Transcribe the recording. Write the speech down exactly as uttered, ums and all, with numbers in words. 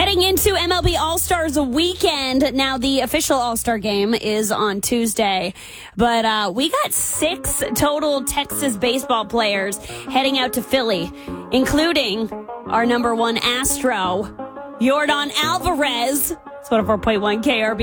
Heading into M L B All-Stars weekend. Now, the official All-Star game is on Tuesday, but uh, we got six total Texas baseball players heading out to Philly, including our number one Astro, Yordan Alvarez. It's one oh four point one K R B.